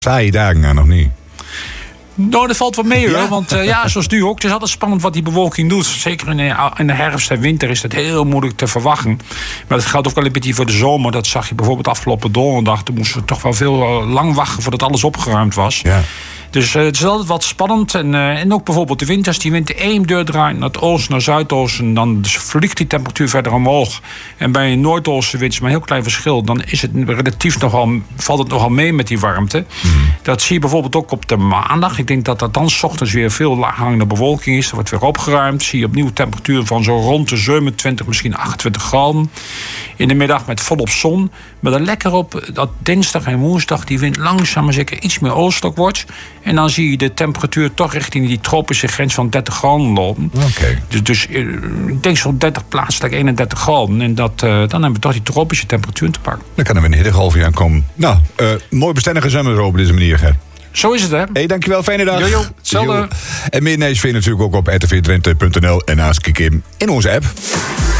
Saaie dagen aan, nog niet? Nou, dat valt wel mee hoor. Want zoals nu ook. Het is altijd spannend wat die bewolking doet. Zeker in de herfst en winter is het heel moeilijk te verwachten. Maar dat geldt ook wel een beetje voor de zomer. Dat zag je bijvoorbeeld afgelopen donderdag. Toen moesten we toch wel veel lang wachten voordat alles opgeruimd was. Ja. Dus het is altijd wat spannend. En ook bijvoorbeeld de wind. Als die wind één deur draait naar het oosten, naar zuidoosten, dan vliegt die temperatuur verder omhoog. En bij een noordoostenwind is maar een heel klein verschil. Dan is het valt het nogal mee met die warmte. Dat zie je bijvoorbeeld ook op de maandag. Ik denk dat dan 's ochtends weer veel laaghangende bewolking is. Er wordt weer opgeruimd. Zie je opnieuw temperaturen van zo rond de 27, misschien 28 graden. In de middag met volop zon. Maar dan lekker op dat dinsdag en woensdag die wind langzaam maar zeker iets meer oostelijk wordt. En dan zie je de temperatuur toch richting die tropische grens van 30 graden lopen. Okay. Dus ik denk zo'n 30 plaatselijk 31 graden. En dan hebben we toch die tropische temperatuur te pakken. Dan kan er weer een hittegolfje aankomen. Nou, mooi bestendige zomer op deze manier, Ger. Zo is het, hè? Hey, dankjewel, fijne dag. Jojo, hetzelfde. En meer nieuws vind je natuurlijk ook op rtv-drenthe.nl en naast Kim in onze app.